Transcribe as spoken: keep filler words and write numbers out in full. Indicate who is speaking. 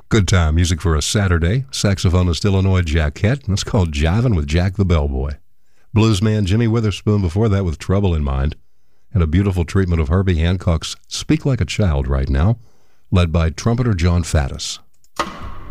Speaker 1: Good time music for a Saturday. Saxophonist Illinois Jackette. That's called Jivin' with Jack the Bellboy. Bluesman Jimmy Witherspoon before that with Trouble in Mind. And a beautiful treatment of Herbie Hancock's Speak Like a Child right now, led by trumpeter John Faddis.